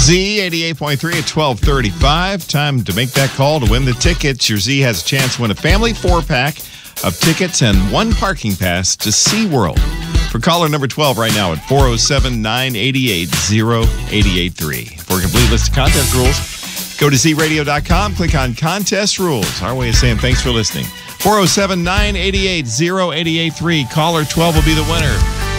Z 88.3 at 12:35. Time to make that call to win the tickets. Your Z has a chance to win a family 4-pack of tickets and 1 parking pass to SeaWorld. For caller number 12 right now at 407-988-0883. For a complete list of contest rules, go to zradio.com, click on contest rules. Our way of saying thanks for listening. 407-988-0883. Caller 12 will be the winner.